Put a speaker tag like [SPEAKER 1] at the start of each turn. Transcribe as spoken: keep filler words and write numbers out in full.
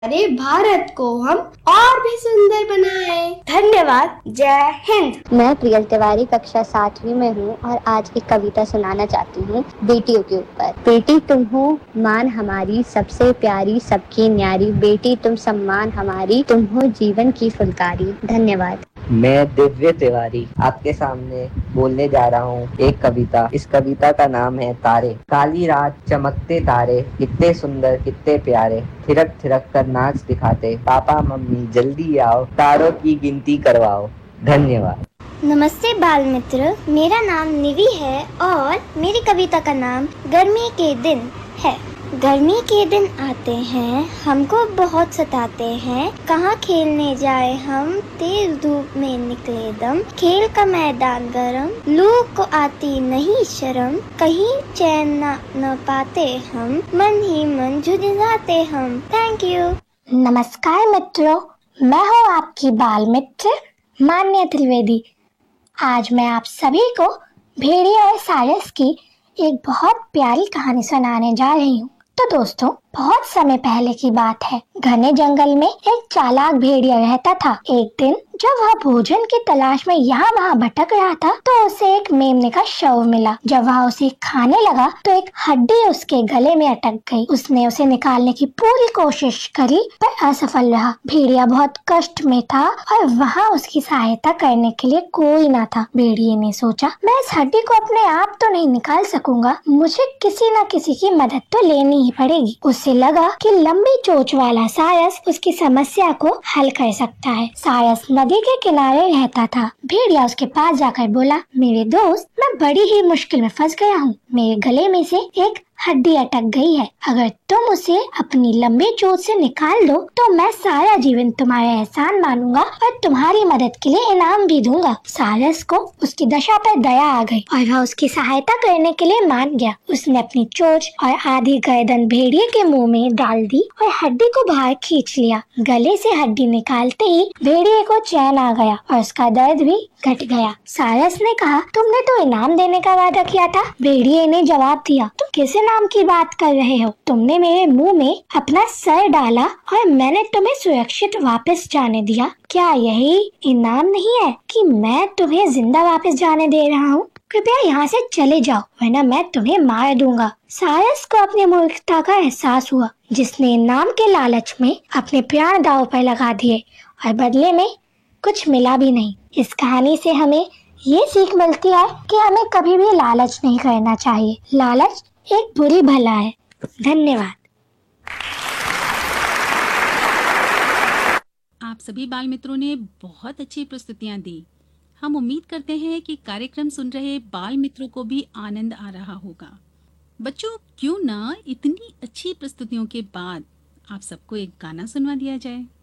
[SPEAKER 1] अरे भारत को हम और भी सुंदर बनाए।
[SPEAKER 2] धन्यवाद। जय हिंद।
[SPEAKER 3] मैं प्रियल तिवारी कक्षा सातवीं में हूँ और आज एक कविता सुनाना चाहती हूँ बेटियों के ऊपर। बेटी तुम हो मान हमारी, सबसे प्यारी सबकी न्यारी, बेटी तुम सम्मान हमारी, तुम हो जीवन की फुलकारी। धन्यवाद।
[SPEAKER 4] मैं दिव्य तिवारी आपके सामने बोलने जा रहा हूँ एक कविता। इस कविता का नाम है तारे। काली रात चमकते तारे, कितने सुंदर कितने प्यारे, थिरक थिरक कर नाच दिखाते, पापा मम्मी जल्दी आओ, तारों की गिनती करवाओ। धन्यवाद।
[SPEAKER 2] नमस्ते बाल मित्र, मेरा नाम निवि है और मेरी कविता का नाम गर्मी के दिन है। गर्मी के दिन आते हैं, हमको बहुत सताते हैं, कहाँ खेलने जाए हम, तेज धूप में निकले दम, खेल का मैदान गरम, लू को आती नहीं शर्म, कहीं चैन न, न पाते हम, मन ही मन झुंझुनाते हम। Thank you.
[SPEAKER 5] नमस्कार मित्रों, मैं हूँ आपकी बाल मित्र मान्या त्रिवेदी। आज मैं आप सभी को भेड़िया और सारस की एक बहुत प्यारी कहानी सुनाने जा रही हूँ। तो दोस्तों, बहुत समय पहले की बात है। घने जंगल में एक चालाक भेड़िया रहता था। एक दिन जब वह भोजन की तलाश में यहाँ वहाँ भटक रहा था तो उसे एक मेमने का शव मिला। जब वह उसे खाने लगा तो एक हड्डी उसके गले में अटक गई। उसने उसे निकालने की पूरी कोशिश करी पर असफल रहा। भेड़िया बहुत कष्ट में था और वहाँ उसकी सहायता करने के लिए कोई न था। भेड़िए ने सोचा, मैं इस हड्डी को अपने आप तो नहीं निकाल सकूंगा, मुझे किसी न किसी की मदद तो लेनी ही पड़ेगी। उसे लगा कि लंबी चोंच वाला सारस उसकी समस्या को हल कर सकता है। सारस नदी के किनारे रहता था। भेड़िया उसके पास जाकर बोला, मेरे दोस्त, मैं बड़ी ही मुश्किल में फंस गया हूँ। मेरे गले में से एक हड्डी अटक गई है। अगर तुम उसे अपनी लंबी चोंच से निकाल दो तो मैं सारा जीवन तुम्हारा एहसान मानूंगा और तुम्हारी मदद के लिए इनाम भी दूंगा। सारस को उसकी दशा पर दया आ गई और वह उसकी सहायता करने के लिए मान गया। उसने अपनी चोंच और आधी गर्दन भेड़िए के मुंह में डाल दी और हड्डी को बाहर खींच लिया। गले से हड्डी निकालते ही भेड़िए को चैन आ गया और उसका दर्द भी घट गया। सारस ने कहा, तुमने तो इनाम देने का वादा किया था। भेड़िए ने जवाब दिया, तुम किस इनाम की बात कर रहे हो? तुमने मेरे मुंह में अपना सर डाला और मैंने तुम्हें सुरक्षित वापस जाने दिया। क्या यही इनाम नहीं है कि मैं तुम्हें जिंदा वापस जाने दे रहा हूँ? कृपया यहाँ से चले जाओ वरना मैं तुम्हें मार दूंगा। सारस को अपनी मूर्खता का एहसास हुआ, जिसने इनाम के लालच में अपने प्राण दांव पर लगा दिए और बदले में कुछ मिला भी नहीं। इस कहानी से हमें ये सीख मिलती है कि हमें कभी भी लालच नहीं करना चाहिए। लालच एक बुरी भला है। धन्यवाद।
[SPEAKER 6] आप सभी बाल मित्रों ने बहुत अच्छी प्रस्तुतियां दी। हम उम्मीद करते हैं कि कार्यक्रम सुन रहे बाल मित्रों को भी आनंद आ रहा होगा। बच्चों, क्यों ना इतनी अच्छी प्रस्तुतियों के बाद आप सबको एक गाना सुनवा दिया जाए।